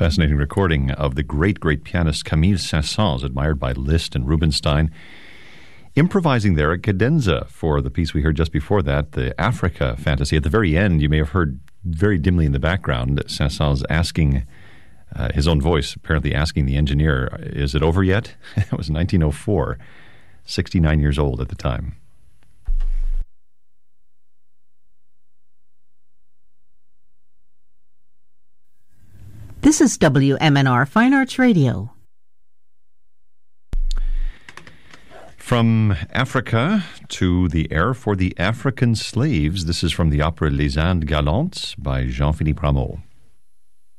fascinating recording of the great, great pianist Camille Saint-Saëns, admired by Liszt and Rubinstein, improvising there at cadenza for the piece we heard just before that, the Africa Fantasy. At the very end, you may have heard very dimly in the background Saint-Saëns asking, his own voice apparently asking the engineer, is it over yet? It was 1904, 69 years old at the time. This is WMNR Fine Arts Radio. From Africa to the air for the African slaves, this is from the opera Les Indes Galantes by Jean-Philippe Rameau.